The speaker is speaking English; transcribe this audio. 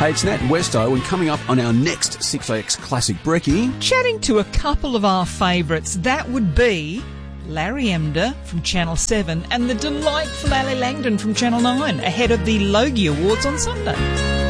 Hey, it's Nat Westo, and coming up on our next 6AX Classic Brekkie, chatting to a couple of our favourites. That would be Larry Emder from Channel 7 and the delightful Ali Langdon from Channel 9 ahead of the Logie Awards on Sunday.